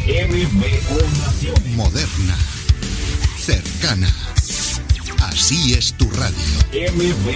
MBO Naciones. Moderna. Cercana. Así es tu radio. MBO